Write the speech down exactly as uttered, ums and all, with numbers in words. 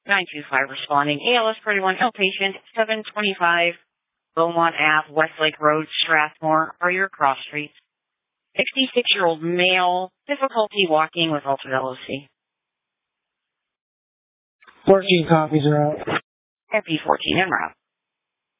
nine two five responding. A L S thirty-one outpatient, seven twenty-five Beaumont Ave, Westlake Road, Strathmore, are your cross streets. sixty-six-year-old male, difficulty walking with altered L O C. fourteen copies are out. F P fourteen en route.